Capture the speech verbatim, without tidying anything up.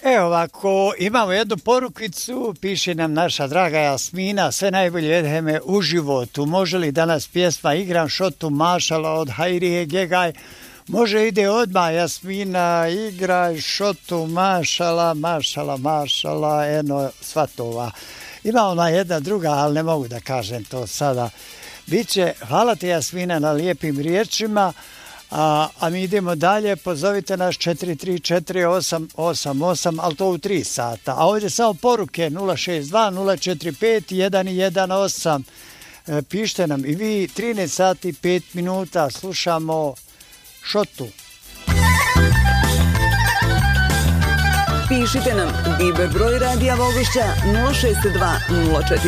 Evo ovako, imamo jednu porukicu, piše nam naša draga Jasmina, sve najbolje edheme u životu. Može li danas pjesma Igram šotu mašala od Hajrije Gegaj? Može, ide odmah Jasmina, igraj šotu mašala, mašala, mašala, eno svatova. Ima ona jedna druga, ali ne mogu da kažem to sada. Biće, hvala ti Jasmina na lijepim riječima. A, a mi idemo dalje, pozovite nas četiri tri četiri osam osam osam, ali to u tri sata. A ovdje samo poruke nula šest dva nula četiri pet jedan jedan osam. E, pišite nam i vi, trinaest sati pet minuta, slušamo Šotu. Pišite nam Viber broj Radija Vogošća nula šest dva nula četiri